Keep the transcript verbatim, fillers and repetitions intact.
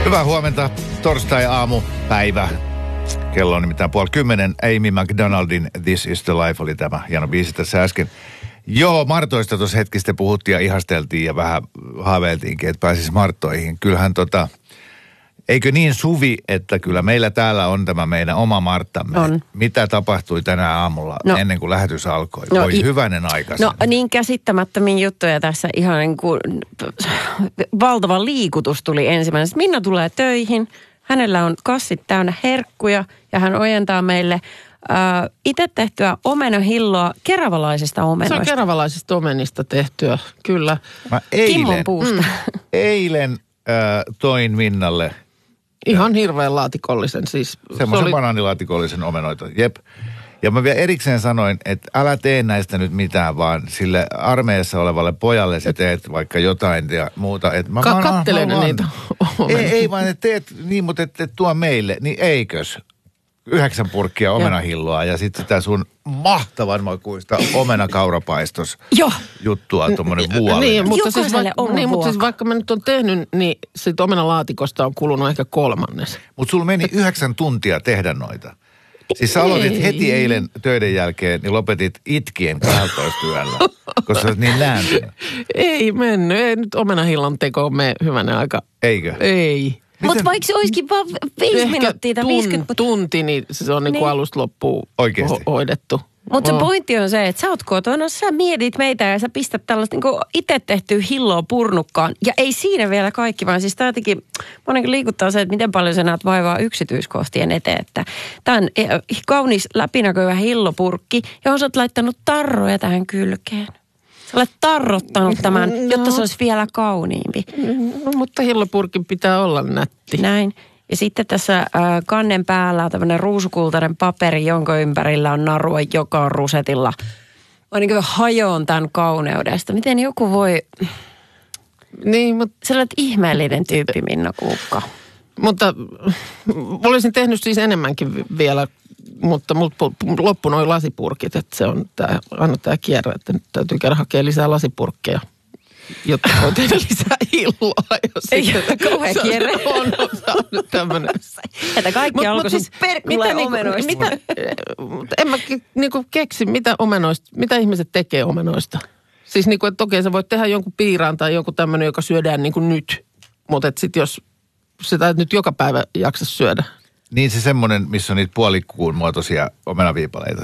Hyvää huomenta, torstai-aamu, päivä. Kello on nimittäin puoli kymmenen. Amy McDonaldin This is the Life oli tämä hieno biisi tässä äsken. Joo, Martoista tuossa hetki sitten puhuttiin ja ihasteltiin ja vähän haaveiltiinkin, että pääsisi Marttoihin. Kyllähän tota, eikö niin Suvi, että kyllä meillä täällä on tämä meidän oma Marttamme. On. Mitä tapahtui tänä aamulla no, ennen kuin lähetys alkoi? No, Voi i- hyvänen aikaisen. No niin käsittämättömiä juttuja tässä ihan niin kuin valtava liikutus tuli ensimmäisenä. Minna tulee töihin, hänellä on kassit täynnä herkkuja ja hän ojentaa meille äh, itse tehtyä omenahilloa keravalaisista omenoista. Se on keravalaisista omenista tehtyä, kyllä. Mä eilen, Kimmon puusta. Mm. eilen äh, toin Minnalle Ihan hirveän laatikollisen siis. semmoisen oli... banaanilaatikollisen omenoita, jep. Ja mä vielä erikseen sanoin, että älä tee näistä nyt mitään, vaan sille armeijassa olevalle pojalle sä teet vaikka jotain ja muuta. Et mä Ka- vaan, kattelee mä ne vaan, niitä ei, omenoita. ei vaan, että teet niin, mutta et, et tuo meille, niin eikös? Yhdeksän purkkia omenahilloa ja sitten sitä sun mahtavan makuista omenakaurapaistos Joo. juttua, tommonen vuolle. Niin, mutta, siis Jokaiselle vaikka, oma niin, mutta siis ruoka. vaikka mä nyt on tehnyt, niin siitä omenalaatikosta on kulunut ehkä kolmannes. Mutta sulla meni yhdeksän tuntia tehdä noita. Siis sä aloitit Ei. heti eilen töiden jälkeen, niin lopetit itkien kaksitoista yöllä, koska sä olet niin nääntynyt. Ei mennyt, ei nyt omenahillon teko mene hyvänä aika. Eikö? Ei. Mutta vaikka se olisikin vaan viisi Ehkä minuuttia tai tun- viisikymmentä. tunti, niin se on niin kuin Niin. alusta loppuun Oikeesti? ho- hoidettu. Mutta se Oh. pointti on se, että sä oot kotona, sä mietit meitä ja sä pistät tällaista niin itse tehtyä hilloa purnukkaan. Ja ei siinä vielä kaikki, vaan siis tää jotenkin, monenkin liikuttaa se, että miten paljon sä näet vaivaa yksityiskohtien eteen. Että tää on eh, kaunis läpinäkyvä hillopurkki, johon sä oot laittanut tarroja tähän kylkeen. Sä olet tarrottanut tämän, No. jotta se olisi vielä kauniimpi. No, mutta hillopurkin pitää olla nätti. Näin. Ja sitten tässä äh, kannen päällä on tämmöinen ruusukultainen paperi, jonka ympärillä on narua, joka on rusetilla. Mä niin kuin hajoon tämän kauneudesta. Miten joku voi... Niin, mutta, Sä olet ihmeellinen tyyppi, Minna Kuukka. mutta olisin tehnyt siis enemmänkin vi- vielä, mutta mut loppu noi lasipurkit, että se on tää, aina tämä kierre, että nyt täytyy käydä hakea lisää lasipurkkeja, jotta voi tehdä lisää hilloa. Jos Ei, sitten- kauhea se on- kierre. On, on saanut tämmöinen. Että kaikki alkoi siis perkuleen niinku- omenoista. mitä, mutta en mä ke- niinku keksi, mitä omenoista, mitä ihmiset tekee omenoista. Siis niinku, että okei sä voit tehdä jonkun piiraan tai jonkun tämmöinen, joka syödään niinku nyt. Mutta sitten jos sitä et nyt joka päivä jaksa syödä. Niin se semmonen, missä on niitä puolikuun muotoisia omenaviipaleita